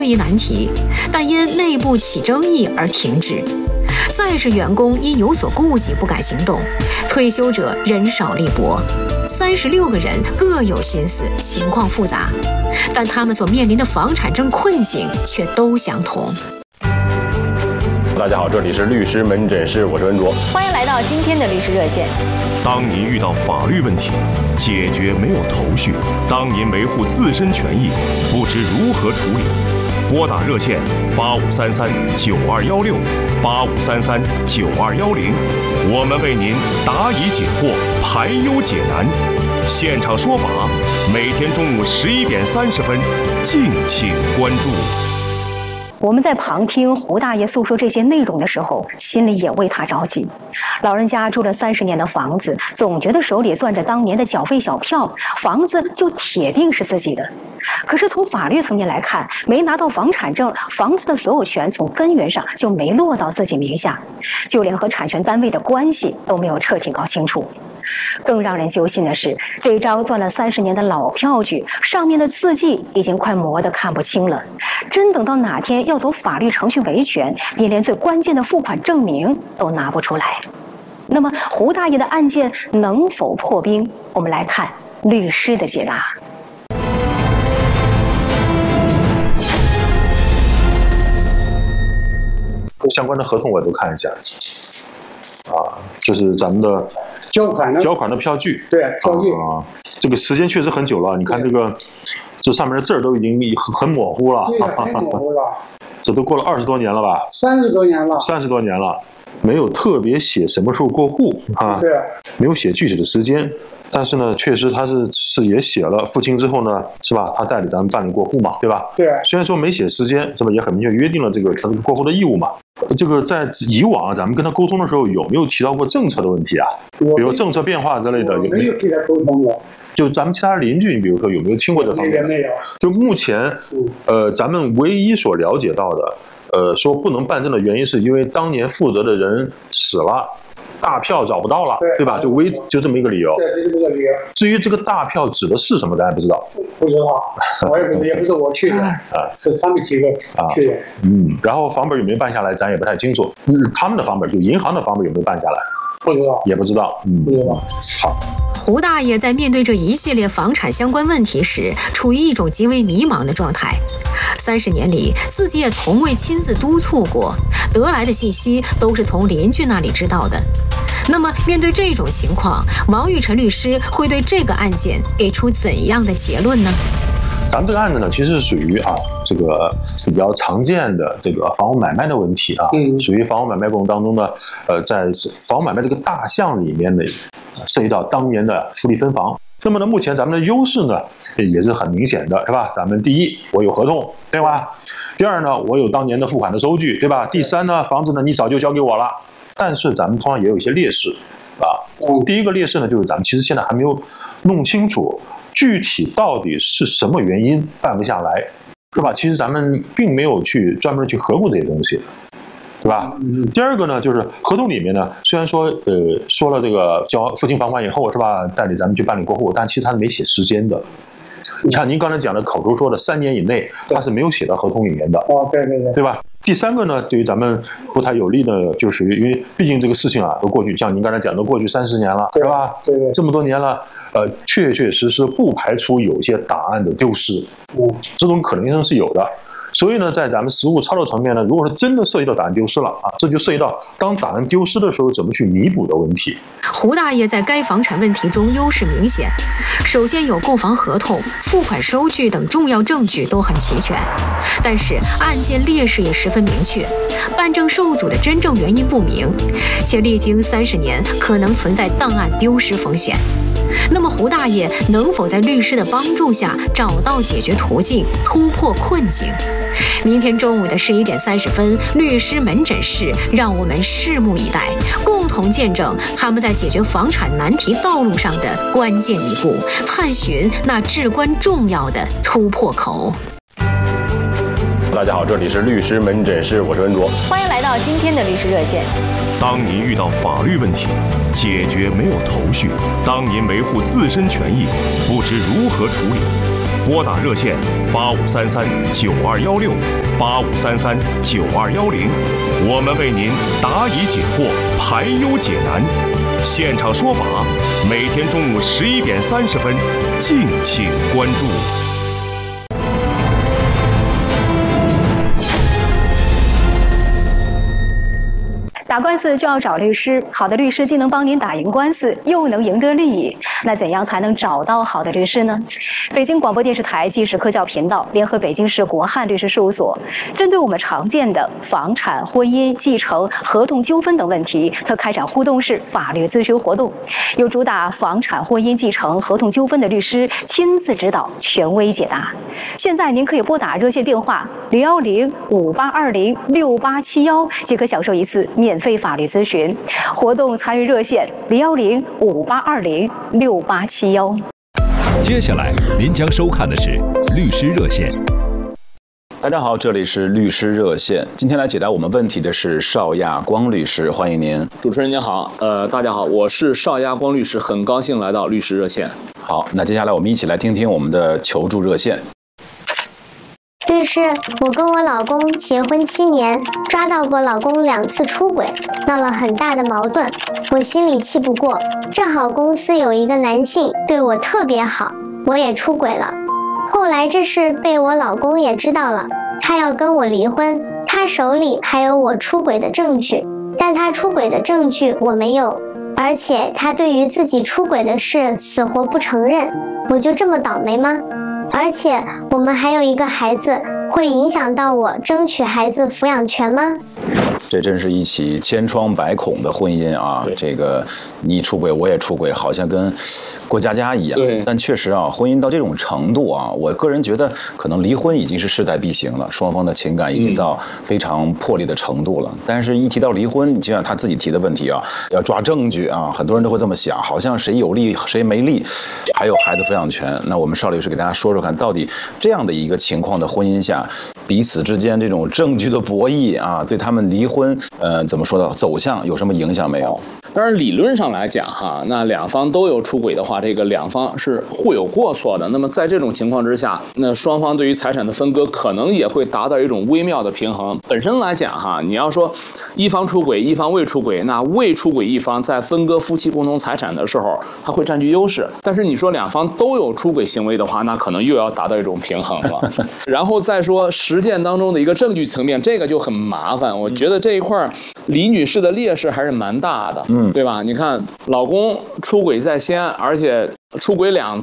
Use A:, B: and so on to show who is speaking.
A: 一难题，但因内部起争议而停止。再是员工因有所顾忌不敢行动，退休者人少力薄，36个人各有心思，情况复杂，但他们所面临的房产证困境却都相同。
B: 大家好，这里是律师门诊室，我是文卓，
C: 欢迎来到今天的律师热线。
D: 当您遇到法律问题，解决没有头绪；当您维护自身权益，不知如何处理，拨打热线8533-9216，8533-9210，我们为您答疑解惑，排忧解难，现场说法，每天中午11点30分，敬请关注。
C: 我们在旁听胡大爷诉说这些内容的时候，心里也为他着急。老人家住了30年的房子，总觉得手里攥着当年的缴费小票，房子就铁定是自己的。可是从法律层面来看，没拿到房产证，房子的所有权从根源上就没落到自己名下，就连和产权单位的关系都没有彻底搞清楚。更让人揪心的是，这张攥了30年的老票据，上面的字迹已经快磨得看不清了。真等到哪天要走法律程序维权，你连最关键的付款证明都拿不出来。那么胡大爷的案件能否破冰？我们来看律师的解答。
E: 相关的合同我都看一下，就是咱们的缴款的票据，
F: 对，票据
E: 这个时间确实很久了，你看这上面的字儿都已经很模糊了，
F: 对，很模糊了，
E: 这都过了20多年了吧
F: ？30多年了
E: ，30多年了，没有特别写什么时候过户啊，
F: 对，
E: 没有写具体的时间。但是呢，确实他是也写了父亲之后呢，是吧？他代理咱们办理过户嘛，对吧？
F: 对。
E: 虽然说没写时间，是吧？也很明确约定了这个他过户的义务嘛。这个在以往咱们跟他沟通的时候，有没有提到过政策的问题啊？比如政策变化之类的，
F: 没有跟他沟通过。
E: 就咱们其他邻居，你比如说有没有听过这方面？
F: 没有。
E: 就目前，咱们唯一所了解到的，说不能办证的原因，是因为当年负责的人死了。大票找不到了，对吧？就这么一个理由。
F: 对，就这么个理由。
E: 至于这个大票指的是什么，咱也不知道。
F: 不知道，我也不知道，也不是我去的是他们几个去的。
E: 然后房本有没有办下来，咱也不太清楚。他们的房本，就银行的房本有没有办下来？
F: 不知道，
E: 也不知道。
F: 不知道。
E: 好。
A: 胡大爷在面对这一系列房产相关问题时，处于一种极为迷茫的状态。30年里，自己也从未亲自督促过，得来的信息都是从邻居那里知道的。那么，面对这种情况，王玉晨律师会对这个案件给出怎样的结论呢？
E: 咱们这个案子呢，其实是属于这个比较常见的这个房屋买卖的问题啊，属于房屋买卖过程当中呢，在房屋买卖这个大项里面呢，涉及到当年的复利分房。那么呢，目前咱们的优势呢也是很明显的，是吧？咱们第一，我有合同，对吧？第二呢，我有当年的付款的收据，对吧？第三呢，房子呢你早就交给我了。但是咱们同样也有一些劣势第一个劣势呢，就是咱们其实现在还没有弄清楚具体到底是什么原因办不下来，是吧？其实咱们并没有去专门去核估这些东西，对吧？第二个呢，就是合同里面呢，虽然说说了这个交付清房款以后，是吧？代理咱们去办理过户，但其实他是没写时间的。你看您刚才讲的口头说的3年以内，他是没有写到合同里面的。对吧？第三个呢，对于咱们不太有利的，就是因为毕竟这个事情都过去，像您刚才讲的，过去30年了，是吧？
F: 对，
E: 这么多年了，确确实实不排除有一些档案的丢失，这种可能性是有的。所以呢，在咱们实务操作层面呢，如果是真的涉及到档案丢失了这就涉及到当档案丢失的时候怎么去弥补的问题。
A: 胡大爷在该房产问题中优势明显，首先有购房合同、付款收据等重要证据都很齐全，但是案件劣势也十分明确，办证受阻的真正原因不明，且历经30年可能存在档案丢失风险。那么胡大爷能否在律师的帮助下找到解决途径，突破困境？明天中午的11点30分，律师门诊室，让我们拭目以待，共同见证他们在解决房产难题道路上的关键一步，探寻那至关重要的突破口。
B: 大家好，这里是律师门诊室，我是文卓，
C: 欢迎来到今天的律师热线。
D: 当您遇到法律问题，解决没有头绪；当您维护自身权益，不知如何处理， 拨打热线8533-9216，8533-9210，我们为您答疑解惑，排忧解难，现场说法，每天中午11点30分，敬请关注。
C: 打官司就要找律师，好的律师既能帮您打赢官司，又能赢得利益。那怎样才能找到好的律师呢？北京广播电视台纪实科教频道联合北京市国汉律师事务所，针对我们常见的房产、婚姻、继承、合同纠纷等问题，特开展互动式法律咨询活动，有主打房产、婚姻、继承、合同纠纷的律师亲自指导，权威解答。现在您可以拨打热线电话010-5820-6871，即可享受一次免费法律咨询。活动参与热线010-5820-6871。
G: 接下来您将收看的是律师热线。
H: 大家好，这里是律师热线。今天来解答我们问题的是邵亚光律师，欢迎您。
I: 主持人您好，大家好，我是邵亚光律师，很高兴来到律师热线。
H: 好，那接下来我们一起来听听我们的求助热线。
J: 律师，我跟我老公结婚7年，抓到过老公2次出轨，闹了很大的矛盾，我心里气不过。正好公司有一个男性对我特别好，我也出轨了。后来这事被我老公也知道了，他要跟我离婚，他手里还有我出轨的证据，但他出轨的证据我没有，而且他对于自己出轨的事死活不承认，我就这么倒霉吗？而且我们还有一个孩子，会影响到我争取孩子抚养权吗？
H: 这真是一起千疮百孔的婚姻啊！这个你出轨我也出轨，好像跟过家家一样。
I: 对。
H: 但确实啊，婚姻到这种程度啊，我个人觉得可能离婚已经是势在必行了，双方的情感已经到非常破裂的程度了。但是，一提到离婚，就像他自己提的问题啊，要抓证据啊，很多人都会这么想，好像谁有利谁没利，还有孩子抚养权。那我们邵律师给大家说说看，到底这样的一个情况的婚姻下，彼此之间这种证据的博弈啊，对他们离婚怎么说呢？走向有什么影响没有？
I: 当然，理论上来讲哈，那两方都有出轨的话，这个两方是互有过错的。那么在这种情况之下，那双方对于财产的分割可能也会达到一种微妙的平衡。本身来讲哈，你要说一方出轨，一方未出轨，那未出轨一方在分割夫妻共同财产的时候，他会占据优势。但是你说两方都有出轨行为的话，那可能又要达到一种平衡了。然后再说实践当中的一个证据层面，这个就很麻烦。我觉得这一块李女士的劣势还是蛮大的，对吧？你看，老公出轨在先，而且出轨2次。